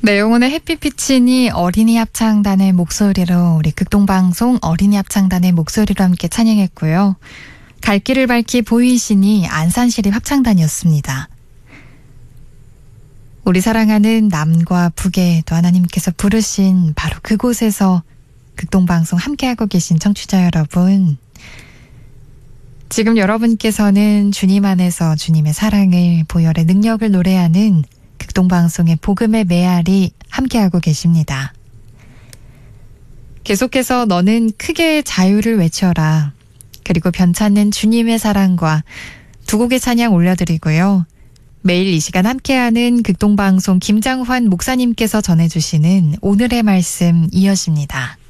네, 오늘 햇빛비치니 어린이 합창단의 목소리로 우리 극동방송 어린이 합창단의 목소리로 함께 찬양했고요. 갈 길을 밝히 보이시니 안산시립 합창단이었습니다. 우리 사랑하는 남과 북에 또 하나님께서 부르신 바로 그곳에서 극동방송 함께하고 계신 청취자 여러분, 지금 여러분께서는 주님 안에서 주님의 사랑을, 보혈의 능력을 노래하는 극동방송의 복음의 메아리 함께하고 계십니다. 계속해서 너는 크게 자유를 외쳐라. 그리고 변찮는 주님의 사랑과 두 곡의 찬양 올려드리고요. 매일 이 시간 함께하는 극동방송 김장환 목사님께서 전해주시는 오늘의 말씀 이어집니다.